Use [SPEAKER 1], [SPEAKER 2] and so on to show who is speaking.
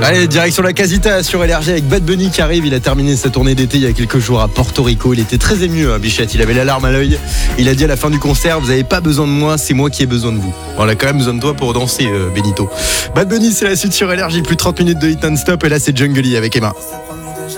[SPEAKER 1] Allez, direction la Casita sur LRG avec Bad Bunny qui arrive. Il a terminé sa tournée d'été il y a quelques jours à Porto Rico. Il était très ému, Bichette. Il avait la larme à l'œil. Il a dit à la fin du concert: vous n'avez pas besoin de moi, c'est moi qui ai besoin de vous. On a quand même besoin de toi pour danser, Benito. Bad Bunny, c'est la suite sur LRG. Plus de 30 minutes de hit non-stop. Et là, c'est Jungle avec Emma.